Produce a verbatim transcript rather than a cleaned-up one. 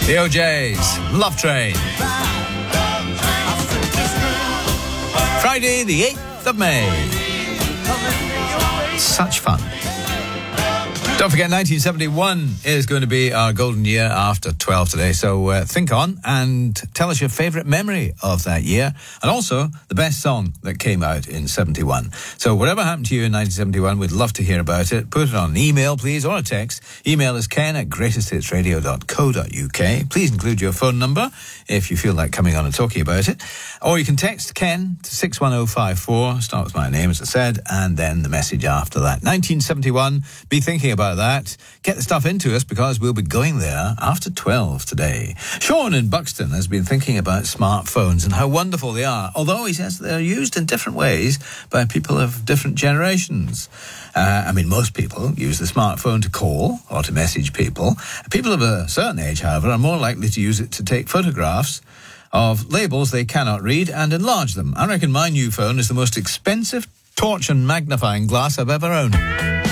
The O Js, Love Train. Friday, the eighth of May. Such fun. Don't forget, nineteen seventy-one is going to be our golden year after twelve today. So uh, think on and tell us your favourite memory of that year. And also the best song that came out in seventy-one. So whatever happened to you in nineteen seventy-one, we'd love to hear about it. Put it on an email, please, or a text. Email is ken at greatest hits radio dot co dot uk. Please include your phone number if you feel like coming on and talking about it. Or you can text Ken to six one oh five four. Start with my name, as I said, and then the message after that. nineteen seventy-one, be thinking about that. Get the stuff into us because we'll be going there after twelve today. Sean in Buxton has been thinking about smartphones and how wonderful they are, although he says they're used in different ways by people of different generations. Uh, I mean, most people use the smartphone to call or to message people. People of a certain age, however, are more likely to use it to take photographs of labels they cannot read and enlarge them. I reckon my new phone is the most expensive torch and magnifying glass I've ever owned.